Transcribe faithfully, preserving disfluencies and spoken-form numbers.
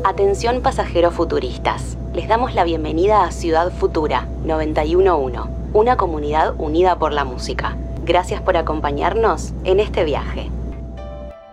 Atención pasajeros futuristas. Les damos la bienvenida a Ciudad Futura noventa y uno punto uno, una comunidad unida por la música. Gracias por acompañarnos en este viaje.